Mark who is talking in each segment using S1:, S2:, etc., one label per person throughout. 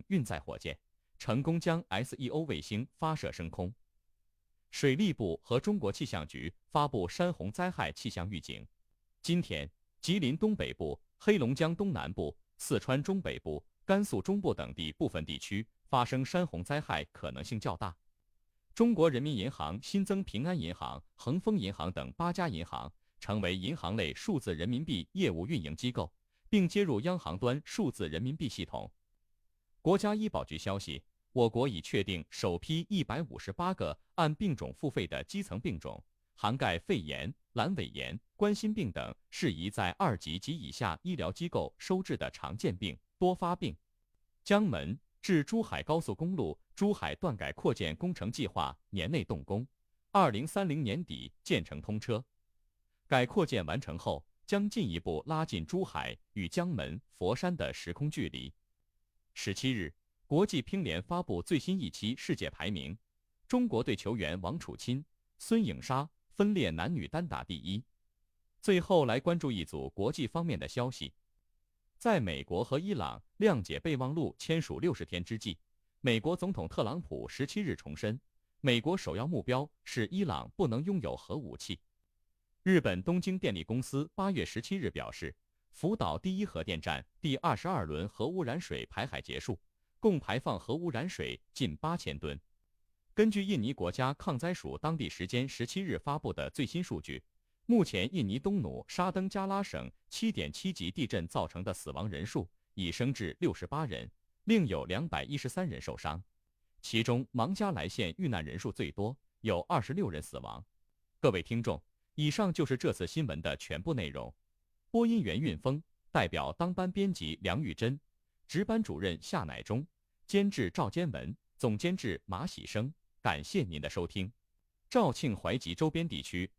S1: 运载火箭，成功将 SEO 卫星发射升空。水利部和中国气象局发布山洪灾害气象预警。今天，吉林东北部、黑龙江东南部、四川中北部、甘肃中部等地部分地区发生山洪灾害可能性较大。中国人民银行新增平安银行、恒丰银行等8家银行，成为银行类数字人民币业务运营机构，并接入央行端数字人民币系统。国家医保局消息，我国已确定首批158个按病种付费的基层病种，涵盖肺炎、阑尾炎、冠心病等适宜在2级及以下医疗机构收治的常见病、多发病。江门至珠海高速公路珠海段改扩建工程计划年内动工，2030年底建成通车。改扩建完成后，将进一步拉近珠海与江门、佛山的时空距离。17日，国际乒联发布最新一期世界排名，中国队球员王楚钦、孙颖莎分列男女单打第1。最后来关注一组国际方面的消息。在美国和伊朗谅解备忘录签署60天之际，美国总统特朗普17日重申，美国首要目标是伊朗不能拥有核武器。日本东京电力公司8月17日表示，福岛第1核电站第22轮核污染水排海结束，共排放核污染水近8000吨。根据印尼国家抗灾署当地时间17日发布的最新数据，目前印尼东努沙登加拉省 7.7 级地震造成的死亡人数已升至68人，另有213人受伤，其中芒加莱县遇难人数最多，有26人死亡。各位听众，以上就是这次新闻的全部内容。播音员运峰，代表当班编辑梁玉珍，值班主任夏乃忠，监制赵坚文，总监制马喜生。感谢您的收听。肇庆怀集周边地区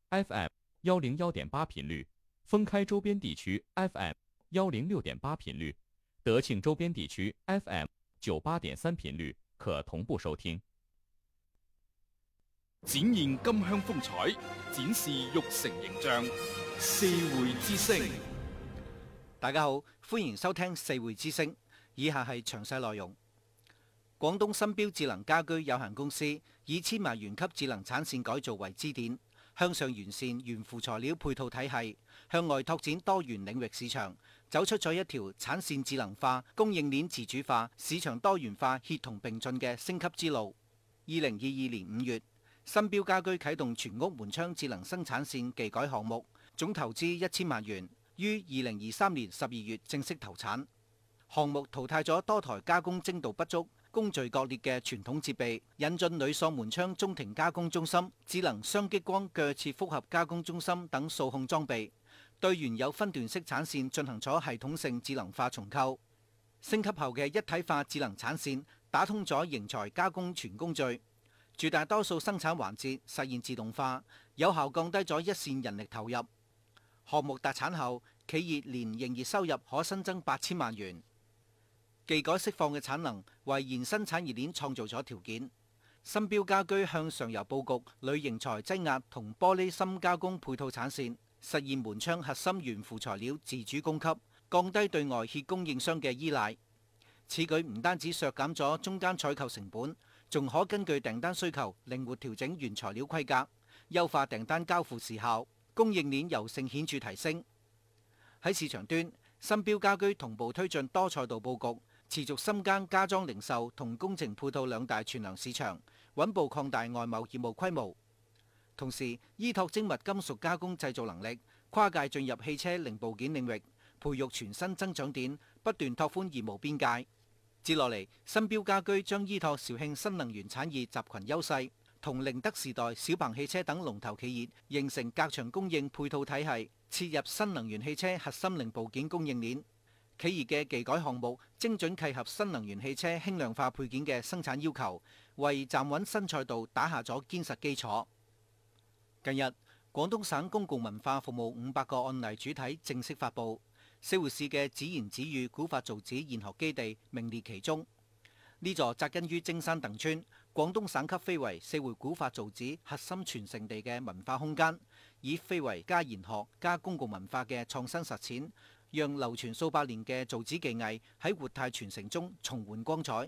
S1: FM101.8 频率，封开周边地区 FM106.8 频率，德庆周边地区 FM98.3 频率可同步收听。
S2: 展現金鄉風采，展示玉成形象。四會之聲，
S3: 大家好，歡迎收聽四會之聲。以下係詳細內容。廣東新標智能家居有限公司以千萬元級智能產線改造為支點，向上完善懸浮材料配套體系，向外拓展多元領域市場，走出咗一條產線智能化、供應鏈自主化、市場多元化協同並進嘅升級之路。2022年5月，新標家居啟動全屋門窗智能生產線技改項目，總投資1000萬元，於2023年12月正式投產。項目淘汰咗多台加工精度不足、工序割裂嘅傳統設備，引進鋁塑門窗中庭加工中心、智能雙激光鋸切複合加工中心等數控裝備，對原有分段式產線進行咗系統性智能化重構。升級後嘅一體化智能產線打通咗型材加工全工序，絕大多數生產環節實現自動化，有效降低咗一線人力投入。項目達產後，企業年營業收入可新增8000萬元。技改釋放嘅產能為延伸產業鏈創造咗條件。新標家居向上游佈局鋁型材擠壓同玻璃深加工配套產線，實現門窗核心懸浮材料自主供給，降低對外協供應商嘅依賴。此舉唔單止削減咗中間採購成本，仲可根據訂單需求靈活調整原材料規格，優化訂單交付時效，供應鏈柔性顯著提升。喺市場端，新標家居同步推進多賽道佈局，持續深耕家裝零售同工程配套兩大存量市場，穩步擴大外貿業務規模。同時，依託精密金屬加工製造能力，跨界進入汽車零部件領域，培育全新增長點，不斷拓寬業務邊界。接落嚟，新標家居將依託肇慶新能源產業集群優勢，同寧德時代、小鵬汽車等龍頭企業形成隔牆供應配套體系，切入新能源汽車核心零部件供應鏈。企業嘅技改項目精準契合新能源汽車輕量化配件嘅生產要求，為站穩新賽道打下咗堅實基礎。近日，廣東省公共文化服務500個案例主體正式發布，四會市嘅子言子語古法造紙研學基地名列其中。呢座扎根於精山鄧村、廣東省級非遺四會古法造紙核心傳承地嘅文化空間，以非遺加研學加公共文化嘅創新實踐，讓流傳數百年嘅造紙技藝喺活態傳承中重煥光彩。